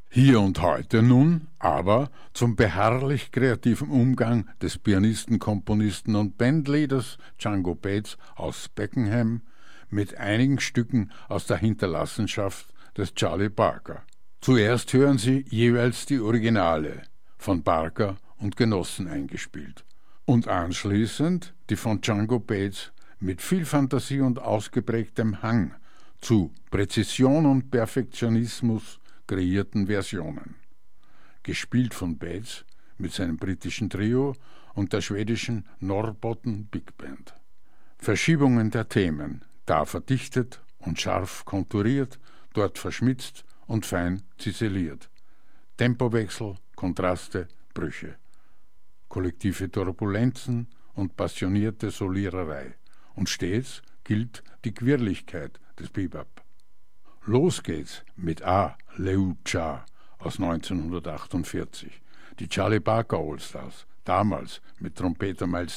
Hier und heute nun aber zum beharrlich kreativen Umgang des Pianisten, Komponisten und Bandleaders Django Bates aus Beckenham mit einigen Stücken aus der Hinterlassenschaft des Charlie Parker. Zuerst hören Sie jeweils die Originale, von Parker und Genossen eingespielt, und anschließend die von Django Bates mit viel Fantasie und ausgeprägtem Hang zu Präzision und Perfektionismus kreierten Versionen, gespielt von Bates mit seinem britischen Trio und der schwedischen Norrbotten Big Band. Verschiebungen der Themen, da verdichtet und scharf konturiert, dort verschmitzt und fein ziseliert. Tempowechsel, Kontraste, Brüche. Kollektive Turbulenzen und passionierte Soliererei. Und stets gilt die Quirligkeit des Bebop. Los geht's mit A. Leucha aus 1948, die Charlie Parker Allstars, damals mit Trompeter Miles